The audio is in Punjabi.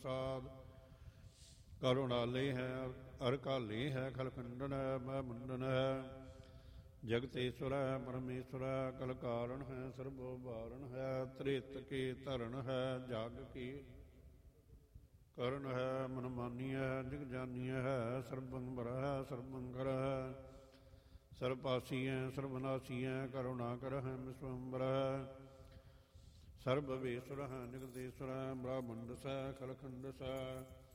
ਪ੍ਰਸਾਦ। ਕਰੁਣਾਲੇ ਹੈ ਅਰਕਾਲੇ ਹੈ ਖਲਖੰਡਨ ਹੈ ਮੈ ਮੁੰਡਨ ਹੈ। ਜਗਤੇਸ਼ਵਰ ਹੈ ਪਰਮੇਸ਼ਵਰ ਹੈ ਕਲ ਕਾਰਨ ਹੈ ਸਰਬੋ ਬਾਰਨ ਹੈ। ਤ੍ਰੇਤ ਕੇ ਧਰਨ ਹੈ ਜਗ ਕੀ ਕਰਨ ਹੈ। ਮਨਮਾਨੀ ਹੈ ਜਗ ਜਾਨੀ ਹੈ ਸਰਬੰਬਰ ਹੈ ਸਰਬੰਕਰ ਹੈ। ਸਰਪਾਸੀ ਹੈ ਸਰਬਨਾਸੀ ਹੈ ਕਰੁਣਾ ਕਰ ਹੈ ਵਿਸ਼ਵੰਬਰ ਹੈ। ਸਰਬਵੇਸ਼ਵਰ ਹੈ ਜਗਤੇਸ਼ਵਰ ਹੈ ਬ੍ਰਾਹਮੰਡਸ ਹੈ ਖਲਖੰਡਸ ਹੈ।